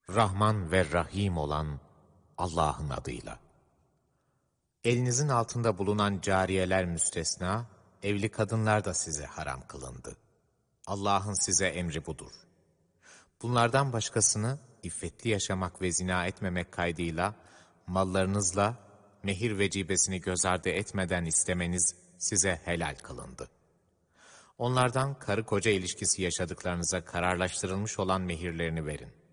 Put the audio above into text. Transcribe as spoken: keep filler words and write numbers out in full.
Rahman ve Rahim olan Allah'ın adıyla. Elinizin altında bulunan cariyeler müstesna, evli kadınlar da size haram kılındı. Allah'ın size emri budur. Bunlardan başkasını iffetli yaşamak ve zina etmemek kaydıyla, mallarınızla mehir vecibesini göz ardı etmeden istemeniz size helal kılındı. Onlardan karı koca ilişkisi yaşadıklarınıza kararlaştırılmış olan mehirlerini verin.